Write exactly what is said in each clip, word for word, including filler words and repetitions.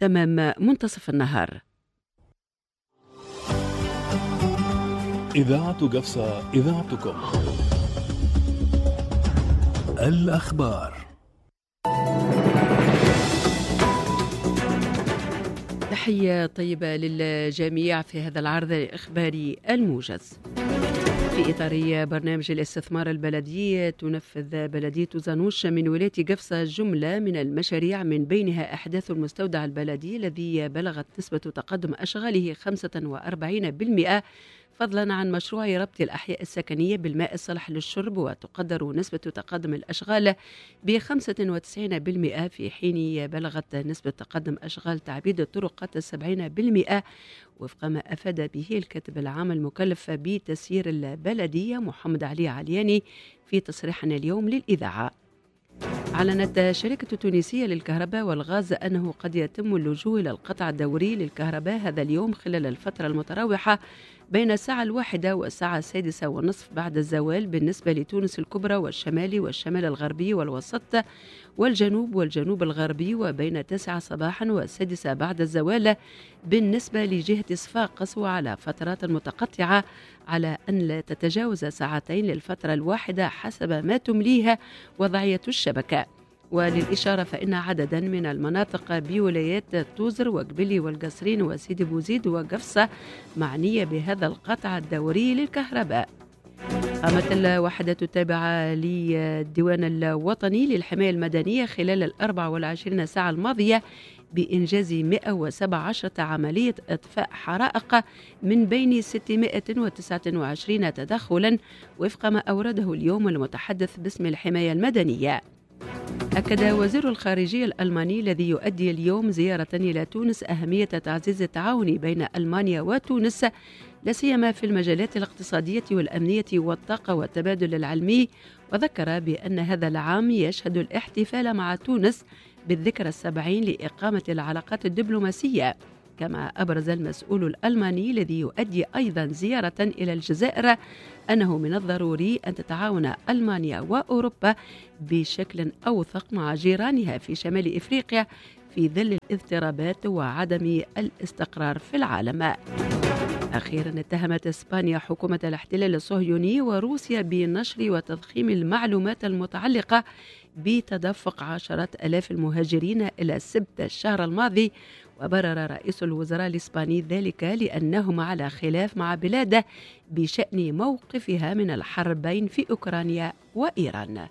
تمام منتصف النهار. إذاعة قفصة، إذاعتكم. الأخبار. تحية طيبة للجميع في هذا العرض الإخباري الموجز. في إطار برنامج الاستثمار البلدي، تنفذ بلدية زانوش من ولاية قفصة جملة من المشاريع، من بينها إحداث المستودع البلدي الذي بلغت نسبة تقدم أشغاله خمسة وأربعين بالمئة، فضلا عن مشروع ربط الأحياء السكنية بالماء الصالح للشرب، وتقدر نسبة تقدم الأشغال ب خمسة وتسعين بالمئة، في حين بلغت نسبة تقدم أشغال تعبيد الطرقات سبعين بالمئة، وفق ما أفاد به الكاتب العام المكلف بتسيير البلدية محمد علي علياني في تصريح اليوم للإذاعة. أعلنت الشركة التونسية للكهرباء والغاز أنه قد يتم اللجوء إلى القطع الدوري للكهرباء هذا اليوم خلال الفترة المتراوحة بين الساعة الواحدة والساعة السادسة والنصف بعد الزوال بالنسبة لتونس الكبرى والشمال والشمال الغربي والوسط والجنوب والجنوب الغربي، وبين التاسعة صباحا والسادسة بعد الزوال بالنسبة لجهة صفاقس، وعلى فترات متقطعة على أن لا تتجاوز ساعتين للفترة الواحدة حسب ما تمليها وضعية الشبكة. وللإشارة فإن عددا من المناطق بولايات توزر وقبلي والقصرين وسيدي بوزيد وقفصة معنية بهذا القطع الدوري للكهرباء. قامت الوحدة التابعة للديوان الوطني للحماية المدنية خلال الأربع والعشرين ساعة الماضية بإنجاز مئة وسبعة عشر عملية إطفاء حرائق من بين ستمائة وتسعة وعشرين تدخلا، وفق ما أورده اليوم المتحدث باسم الحماية المدنية. أكد وزير الخارجية الألماني الذي يؤدي اليوم زيارة إلى تونس أهمية تعزيز التعاون بين ألمانيا وتونس، لا سيما في المجالات الاقتصادية والأمنية والطاقة والتبادل العلمي، وذكر بأن هذا العام يشهد الاحتفال مع تونس بالذكرى السبعين لإقامة العلاقات الدبلوماسية. كما أبرز المسؤول الألماني الذي يؤدي أيضا زيارة إلى الجزائر أنه من الضروري أن تتعاون ألمانيا وأوروبا بشكل أوثق مع جيرانها في شمال إفريقيا في ظل الاضطرابات وعدم الاستقرار في العالم. أخيرا اتهمت إسبانيا حكومة الاحتلال الصهيوني وروسيا بنشر وتضخيم المعلومات المتعلقة بتدفق عشرات آلاف المهاجرين إلى سبت الشهر الماضي، وبرر رئيس الوزراء الإسباني ذلك لأنهم على خلاف مع بلاده بشأن موقفها من الحربين في أوكرانيا وإيران.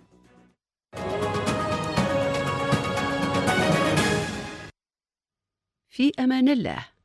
في أمان الله.